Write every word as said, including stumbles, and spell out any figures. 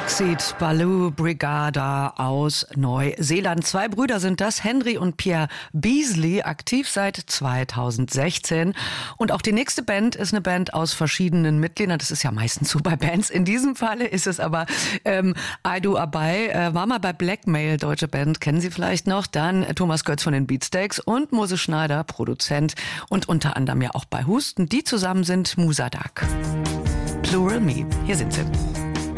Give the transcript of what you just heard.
Blackseed Baloo Brigada aus Neuseeland. Zwei Brüder sind das, Henry und Pierre Beasley, aktiv seit zweitausendsechzehn. Und auch die nächste Band ist eine Band aus verschiedenen Mitgliedern. Das ist ja meistens so bei Bands. In diesem Falle ist es aber ähm, Aidu Abai, äh, war mal bei Blackmail, deutsche Band, kennen Sie vielleicht noch. Dann Thomas Götz von den Beatsteaks und Moses Schneider, Produzent und unter anderem ja auch bei Husten. Die zusammen sind Musadak. Plural Me. Hier sind sie.